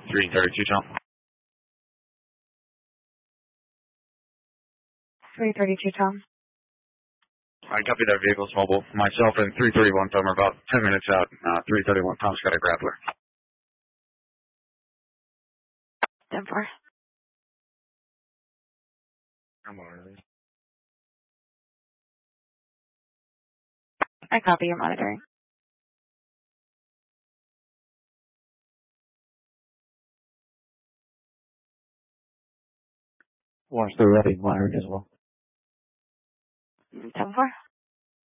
332 Tom. 332 Tom. I copy that vehicle's mobile. Myself and 331 Tom are about 10 minutes out. 331 Tom's got a grappler. 10-4. I'm on. I copy your monitoring. Watch the ready monitoring as well. 10-4.